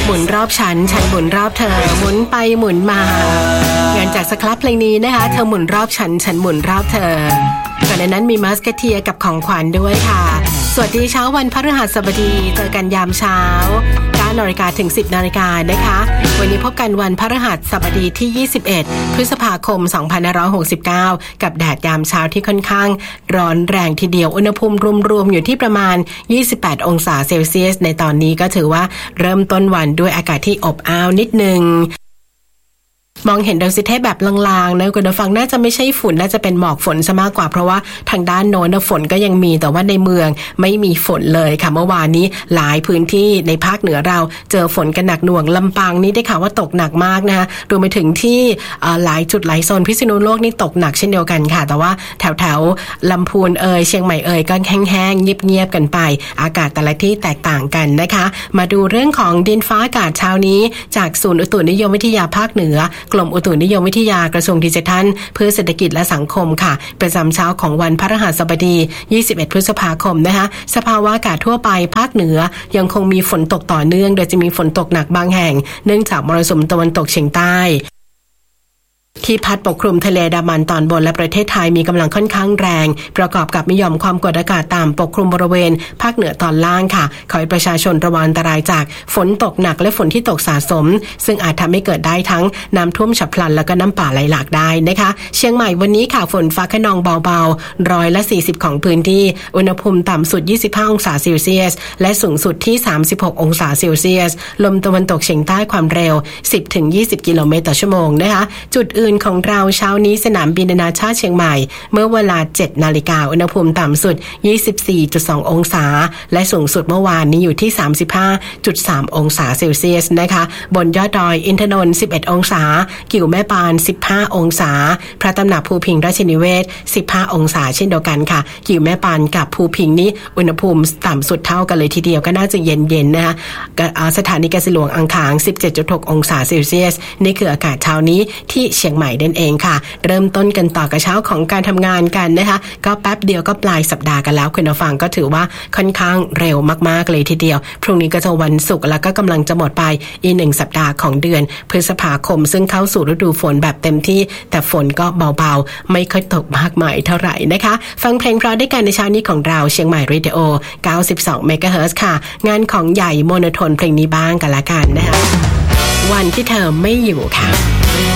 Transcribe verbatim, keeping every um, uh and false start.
หมุนรอบฉันฉันหมุนรอบเธอหมุนไปหมุนมางานจากสครับเพลงนี้นะคะเธอหมุนรอบฉันฉันหมุนรอบเธอก่อนหน้านั้นมีมัสเกเทียกับของขวัญด้วยค่ะสวัสดีเช้าวันพฤหัสบดีเจอกันยามเช้าเก้านาฬิกาถึงสิบนาฬิกานะคะวันนี้พบกันวันพฤหัสบดีที่ยี่สิบเอ็ดพฤษภาคมสองพันห้าร้อยหกสิบเก้ากับแดดยามเช้าที่ค่อนข้างร้อนแรงทีเดียวอุณหภูมิรวมๆอยู่ที่ประมาณยี่สิบแปดองศาเซลเซียสในตอนนี้ก็ถือว่าเริ่มต้นวันด้วยอากาศที่อบอ้าวนิดนึงมองเห็นดวงจันทร์แบบลางๆนะคุณผู้ฟังน่าจะไม่ใช่ฝุ่นน่าจะเป็นหมอกฝนซะมากกว่าเพราะว่าทางด้านโน้นฝนก็ยังมีแต่ว่าในเมืองไม่มีฝนเลยค่ะเมื่อวานนี้หลายพื้นที่ในภาคเหนือเราเจอฝนกันหนักหน่วงลำปางนี่ได้ข่าวว่าตกหนักมากนะคะรวมไปถึงที่หลายจุดหลายโซนพิษณุโลกนี่ตกหนักเช่นเดียวกันค่ะแต่ว่าแถวๆลำพูนเอ่ยเชียงใหม่เอ่ยก็แห้งๆเงียบๆกันไปอากาศแต่ละที่แตกต่างกันนะคะมาดูเรื่องของดินฟ้าอากาศเช้านี้จากศูนย์อุตุนิยมวิทยาภาคเหนือกรมอุตุนิยมวิทยากระทรวงดิจิทัลเพื่อเศรษฐกิจและสังคมค่ะประจำเช้าของวันพฤหัสบดียี่สิบเอ็ดพฤษภาคมนะคะสภาวะอากาศทั่วไปภาคเหนือยังคงมีฝนตกต่อเนื่องโดยจะมีฝนตกหนักบางแห่งเนื่องจากมรสุมตะวันตกเฉียงใต้ที่พัดปกคลุมทะเลอันดามันตอนบนและประเทศไทยมีกำลังค่อนข้างแรงประกอบกับมีหย่อมความกดอากาศต่ำปกคลุมบริเวณภาคเหนือตอนล่างค่ะขอให้ประชาชนระวังอันตรายจากฝนตกหนักและฝนที่ตกสะสมซึ่งอาจทำให้เกิดได้ทั้งน้ำท่วมฉับพลันแล้วก็น้ำป่าไหลหลากได้นะคะเชียงใหม่วันนี้ค่ะฝนฟ้าคะนองเบาๆร้อยละสี่สิบของพื้นที่อุณหภูมิต่ำสุดยี่สิบห้าองศาเซลเซียสและสูงสุดที่สามสิบหกองศาเซลเซียสลมตะวันตกเฉียงใต้ความเร็ว สิบถึงยี่สิบ กิโลเมตรต่อชั่วโมงนะคะจุดอื่นของเราเช้านี้สนามบินนานาชาติเชียงใหม่เมื่อเวลา เจ็ดนาฬิกาอุณหภูมิต่ำสุด ยี่สิบสี่จุดสอง องศาและสูงสุดเมื่อวานนี้อยู่ที่ สามสิบห้าจุดสาม องศาเซลเซียสนะคะบนยอดดอยอินทนนท์สิบเอ็ดองศากิ่วแม่ปานสิบห้าองศาพระตำหนักภูพิงราชนิเวศสิบห้าองศาเช่นเดียวกันค่ะกิ่วแม่ปานกับภูพิงนี้อุณหภูมิต่ำสุดเท่ากันเลยทีเดียวก็น่าจะเย็นๆนะคะสถานีกสิหลวงอ่างขาง สิบเจ็ดจุดหก องศาเซลเซียสนี่คืออากาศเช้านี้ที่เชียงใหม่นั่นเองค่ะเริ่มต้นกันต่อกับเช้าของการทำงานกันนะคะก็แป๊บเดียวก็ปลายสัปดาห์กันแล้วคุณผู้ฟังก็ถือว่าค่อนข้างเร็วมากๆเลยทีเดียวพรุ่งนี้ก็จะวันศุกร์แล้วก็กำลังจะหมดไปอีกหนึ่งสัปดาห์ของเดือนพฤษภาคมซึ่งเข้าสู่ฤดูฝนแบบเต็มที่แต่ฝนก็เบาๆไม่ค่อยตกมากมายเท่าไหร่นะคะฟังเพลงเพราะด้วยกันในเช้านี้ของเราเชียงใหม่เรดิโอเก้าสิบสองเมกะเฮิรตซ์ค่ะงานของใหญ่โมโนโทนเพลงนี้บ้างกันละกันนะคะวันที่เธอไม่อยู่ค่ะ